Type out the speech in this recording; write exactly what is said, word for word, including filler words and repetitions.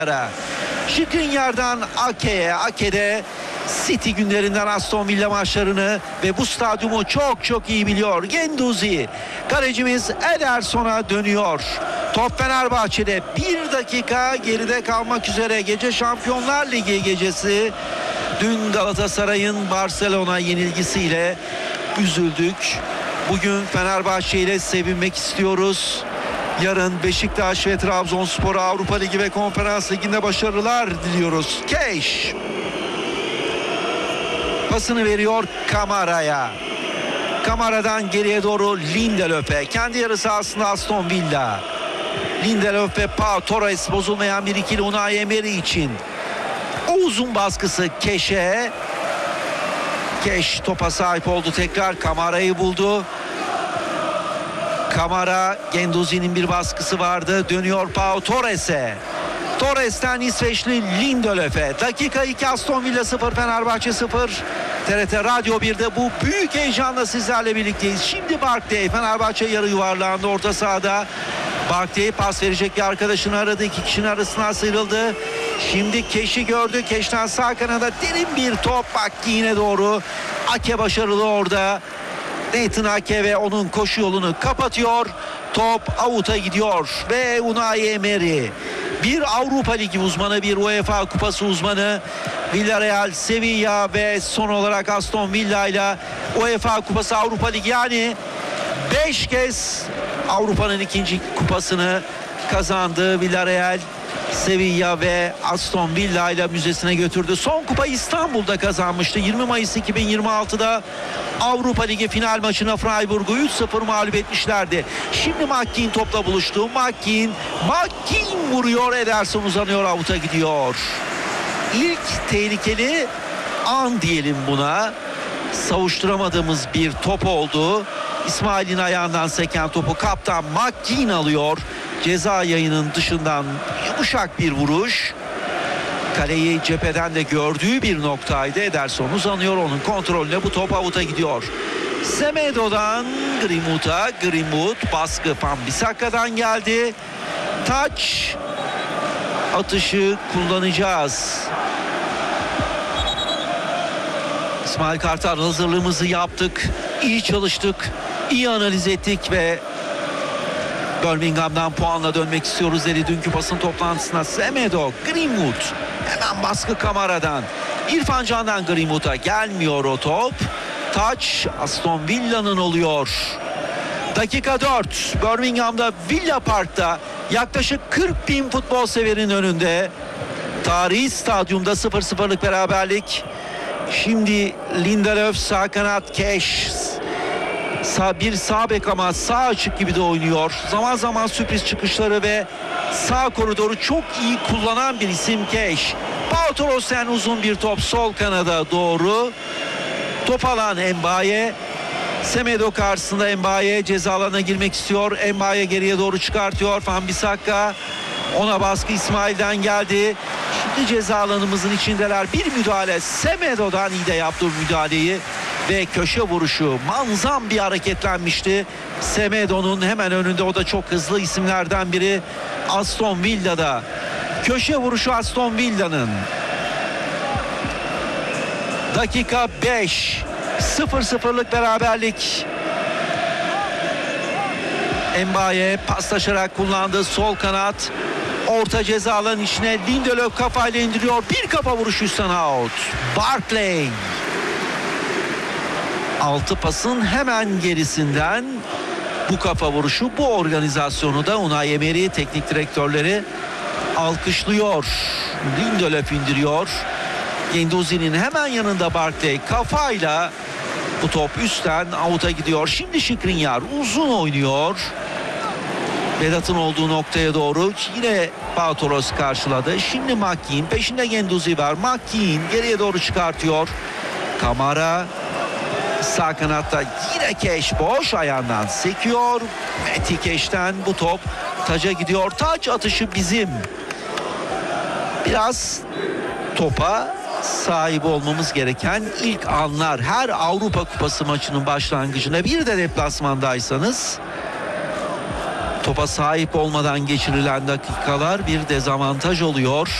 Skriniar'dan Ake'ye, Ake'de City günlerinden Aston Villa maçlarını ve bu stadyumu çok çok iyi biliyor. Guendouzi, kalecimiz Ederson'a dönüyor. Top Fenerbahçe'de, bir dakika geride kalmak üzere gece Şampiyonlar Ligi gecesi. Dün Galatasaray'ın Barcelona yenilgisiyle üzüldük. Bugün Fenerbahçe ile sevinmek istiyoruz. Yarın Beşiktaş ve Trabzonspor'a Avrupa Ligi ve Konferans Ligi'nde başarılar diliyoruz. Keş pasını veriyor Kamara'ya. Kamara'dan geriye doğru Lindelöf'e. Kendi yarı sahasında Aston Villa. Lindelöf ve Pau Torres, bozulmayan bir ikili Unai Emery için. O uzun baskısı Keş'e. Keş topa sahip oldu, tekrar Kamara'yı buldu. Kamara, Guendouzi'nin bir baskısı vardı. Dönüyor Pau Torres'e. Torres'ten İsveçli Lindelöf'e. Dakika iki, Aston Villa sıfır, Fenerbahçe sıfır. T R T Radyo bir'de bu büyük heyecanla sizlerle birlikteyiz. Şimdi Barkley, Fenerbahçe yarı yuvarlağında orta sahada. Barkley pas verecek bir arkadaşını aradı. İki kişinin arasına sıyrıldı. Şimdi Keş'i gördü. Keş'ten sağ kanada derin bir top. Maki'ne doğru. Ake başarılı orada. Nathan Ake ve onun koşu yolunu kapatıyor. Top avuta gidiyor ve Unai Emery, bir Avrupa Ligi uzmanı, bir UEFA Kupası uzmanı, Villarreal, Sevilla ve son olarak Aston Villa ile UEFA Kupası, Avrupa Ligi, yani beş kez Avrupa'nın ikinci kupasını kazandı Villarreal, Sevilla ve Aston Villa ile müzesine götürdü. Son kupa İstanbul'da kazanmıştı. yirmi Mayıs iki bin yirmi altı'da Avrupa Ligi final maçına Freiburg'u üç sıfır mağlup etmişlerdi. Şimdi McKean topla buluştu. McKean, McKean vuruyor. Ederson uzanıyor, avuta gidiyor. İlk tehlikeli an diyelim buna. Savuşturamadığımız bir top oldu. İsmail'in ayağından seken topu kaptan McKean alıyor. Ceza yayının dışından yumuşak bir vuruş. Kaleyi cepheden de gördüğü bir noktaydı. Ederson uzanıyor, onun kontrolüne bu top avuta gidiyor. Semedo'dan Greenwood'a. Greenwood baskı Wan-Bissaka'dan geldi. Taç atışı kullanacağız. İsmail Kartal, hazırlığımızı yaptık. İyi çalıştık. İyi analiz ettik ve Birmingham'dan puanla dönmek istiyoruz dedi dünkü basın toplantısına. Semedo, Greenwood, hemen baskı Kamara'dan. İrfan Can'dan Greenwood'a gelmiyor o top. Taç Aston Villa'nın oluyor. Dakika dört, Birmingham'da, Villa Park'ta yaklaşık kırk bin futbol severin önünde. Tarihi stadyumda sıfır sıfırlık beraberlik. Şimdi Lindelöf, sağ kanat Keş. Sağ, bir sağ bek ama sağ açık gibi de oynuyor. Zaman zaman sürpriz çıkışları ve sağ koridoru çok iyi kullanan bir isim Keş. Pau Torres'ten uzun bir top sol kanada doğru. Top alan Mbaye. Semedo karşısında Mbaye ceza alanına girmek istiyor. Mbaye geriye doğru çıkartıyor. Wan-Bissaka, ona baskı İsmail'den geldi. Şimdi ceza alanımızın içindeler. Bir müdahale Semedo'dan, iyi de yaptı müdahaleyi. Ve köşe vuruşu, manzam bir hareketlenmişti. Semedo'nun hemen önünde, o da çok hızlı isimlerden biri Aston Villa'da. Köşe vuruşu Aston Villa'nın. Dakika beş, sıfır sıfırlık beraberlik. Mbaye paslaşarak kullandı sol kanat. Orta ceza alanının içine Lindelöf kafayla indiriyor. Bir kafa vuruşu üstten out. Barkley. Altı pasın hemen gerisinden bu kafa vuruşu, bu organizasyonu da Unai Emery teknik direktörleri alkışlıyor. Lindelöf indiriyor. Guendouzi'nin hemen yanında Barkley kafayla, bu top üstten avuta gidiyor. Şimdi Skriniar uzun oynuyor. Vedat'ın olduğu noktaya doğru yine Pau Torres karşıladı. Şimdi McKean, peşinde Guendouzi var. McKean geriye doğru çıkartıyor. Kamara sağ kanatta, yine Keş boş, ayağından sekiyor. Meti Keş'ten bu top Taç'a gidiyor. Taç atışı bizim. Biraz topa sahip olmamız gereken ilk anlar. Her Avrupa Kupası maçının başlangıcında, bir de deplasmandaysanız Topa sahip olmadan geçirilen dakikalar bir dezavantaj oluyor.